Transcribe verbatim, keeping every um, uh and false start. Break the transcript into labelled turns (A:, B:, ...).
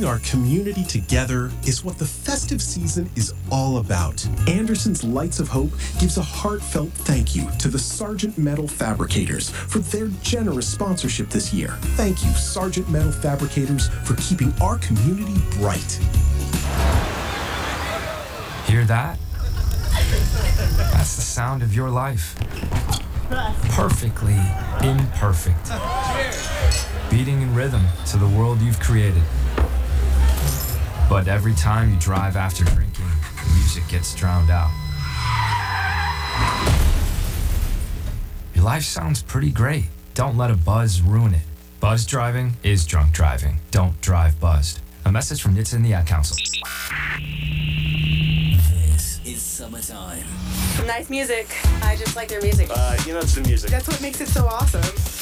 A: our community together is what the festive season is all about. Anderson's Lights of Hope gives a heartfelt thank you to the Sargent Metal Fabricators for their generous sponsorship this year. Thank you, Sargent Metal Fabricators, for keeping our community bright.
B: Hear that? That's the sound of your life. Perfectly imperfect. Beating in rhythm to the world you've created. But every time you drive after drinking, the music gets drowned out. Your life sounds pretty great. Don't let a buzz ruin it. Buzz driving is drunk driving. Don't drive buzzed. A message from N H T S A and the Ad Council.
C: This is summertime.
D: Nice music. I just like their music.
E: Uh, you know, it's the music.
D: That's what makes it so awesome.